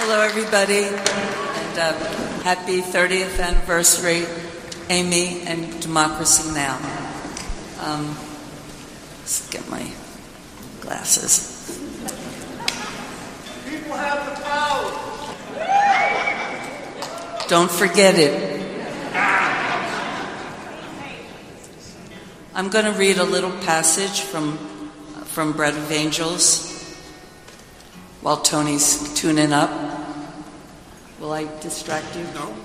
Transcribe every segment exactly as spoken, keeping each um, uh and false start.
Hello, everybody, and uh, happy thirtieth anniversary, Amy and Democracy Now! Um, let's get my glasses. People have the power. Don't forget it. I'm going to read a little passage from, from Bread of Angels while Tony's tuning up. Will I distract you? No.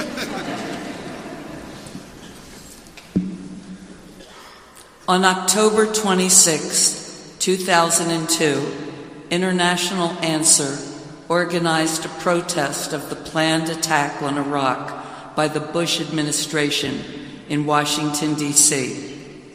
On October twenty-sixth, two thousand two, International Answer organized a protest of the planned attack on Iraq by the Bush administration in Washington, D C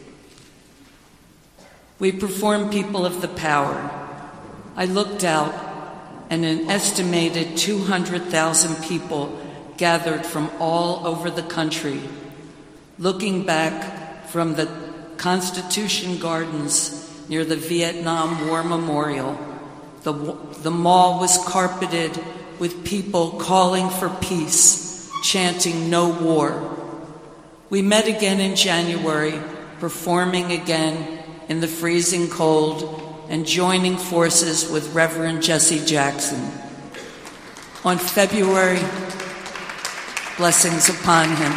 We performed People of the Power. I looked out, and an estimated two hundred thousand people gathered from all over the country. Looking back from the Constitution Gardens near the Vietnam War Memorial, the, the mall was carpeted with people calling for peace, chanting "No war." We met again in January, performing again in the freezing cold and joining forces with Reverend Jesse Jackson. On February, blessings upon him.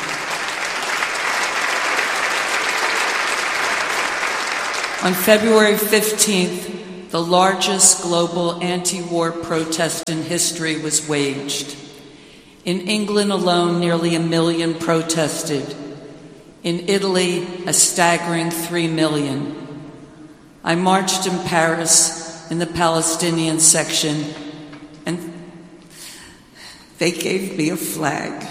On February fifteenth, the largest global anti-war protest in history was waged. In England alone, nearly a million protested. In Italy, a staggering three million. I marched in Paris in the Palestinian section, and they gave me a flag.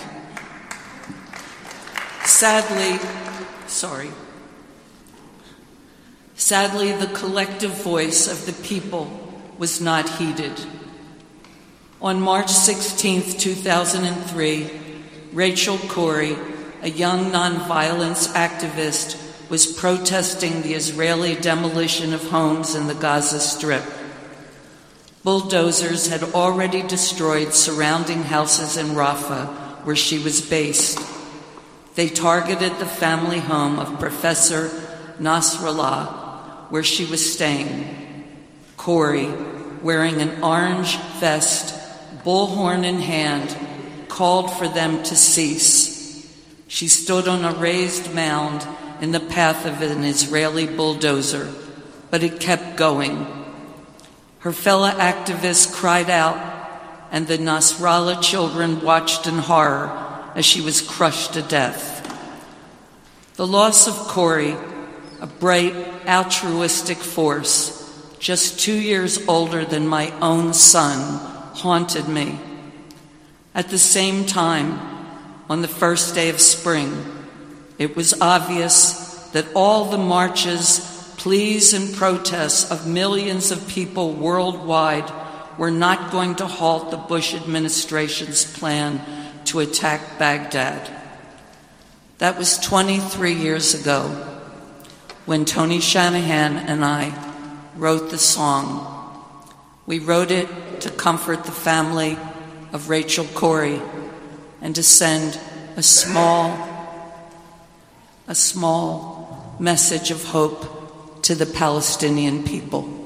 Sadly, sorry. Sadly, the collective voice of the people was not heeded. On March sixteenth, two thousand three, Rachel Corrie, a young nonviolence activist, was protesting the Israeli demolition of homes in the Gaza Strip. Bulldozers had already destroyed surrounding houses in Rafah, where she was based. They targeted the family home of Professor Nasrallah, where she was staying. Corrie, wearing an orange vest, bullhorn in hand, called for them to cease. She stood on a raised mound in the path of an Israeli bulldozer, but it kept going. Her fellow activists cried out, and the Nasrallah children watched in horror as she was crushed to death. The loss of Corrie, a bright, altruistic force, just two years older than my own son, haunted me. At the same time, on the first day of spring, it was obvious that all the marches, pleas, and protests of millions of people worldwide were not going to halt the Bush administration's plan to attack Baghdad. That was twenty-three years ago when Tony Shanahan and I wrote the song. We wrote it to comfort the family of Rachel Corrie and to send a small, a small message of hope to the Palestinian people.